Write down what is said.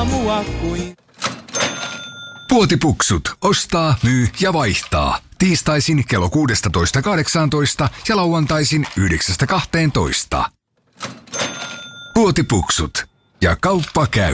aamua kuin... Puotipuksut. Ostaa, myy ja vaihtaa. Tiistaisin kello 16.18 ja lauantaisin 9.12. Puotipuksut. Ja kauppa käy.